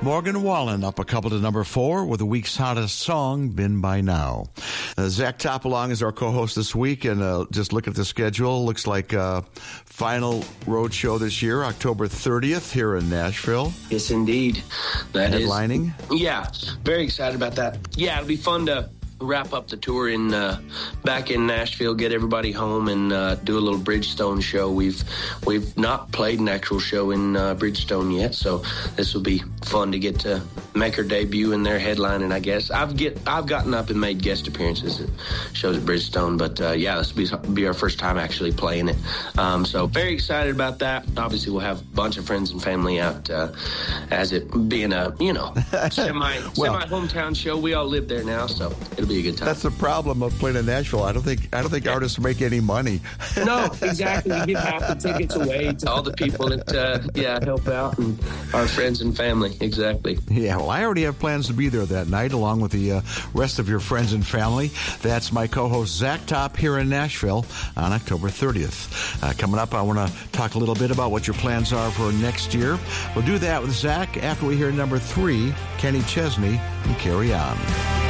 Morgan Wallen up a couple to number 4 with the week's hottest song, Been By Now. Zach Topalong is our co-host this week, and just look at the schedule. Looks like final road show this year, October 30th here in Nashville. Yes, indeed. That Headlining? Yeah, very excited about that. Yeah, it'll be fun to wrap up the tour in back in Nashville, get everybody home, and do a little Bridgestone show. We've not played an actual show in Bridgestone yet, so this will be fun to get to make our debut in their headlining, I guess. I've gotten up and made guest appearances at shows at Bridgestone, but this will be our first time actually playing it. So very excited about that. Obviously, we'll have a bunch of friends and family out, as it being a semi hometown show. We all live there now, so it'll be a good time. That's the problem of playing in Nashville. I don't think artists make any money. No, exactly. We give half the tickets away to all the people that help out, and our friends and family. Exactly. Yeah, well, I already have plans to be there that night along with the rest of your friends and family. That's my co-host Zach Top here in Nashville on October 30th. Coming up, I want to talk a little bit about what your plans are for next year. We'll do that with Zach after we hear number 3, Kenny Chesney, and Carry On.